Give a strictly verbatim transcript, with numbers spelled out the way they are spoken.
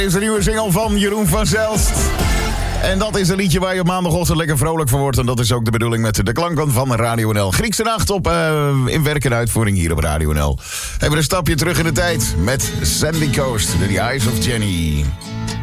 Is de nieuwe single van Jeroen van Zelst. En dat is een liedje waar je op maandagochtend lekker vrolijk van wordt. En dat is ook de bedoeling met de klanken van Radio N L. Griekse Nacht op, uh, in werk en uitvoering hier op Radio N L. Hebben een stapje terug in de tijd met Sandy Coast, The Eyes of Jenny.